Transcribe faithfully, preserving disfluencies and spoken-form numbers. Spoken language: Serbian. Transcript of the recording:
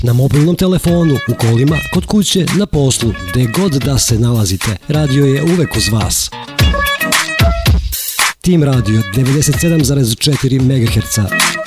Na mobilnom telefonu, u kolima, kod kuće, na poslu, gde god da se nalazite, radio je uvek uz vas. Team Radio devedeset sedam zarez četiri megaherca.